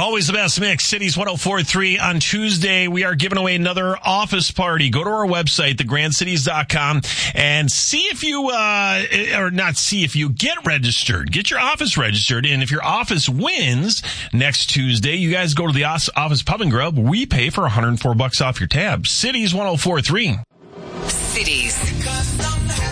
Always the best mix. Cities 104.3 on Tuesday. We are giving away another office party. Go to our website, thegrandcities.com, and see if you, or not see if you, get registered. Get your office registered. And if your office wins next Tuesday, you guys go to the office pub and grub. We pay for $104 off your tab. Cities 104.3. Cities.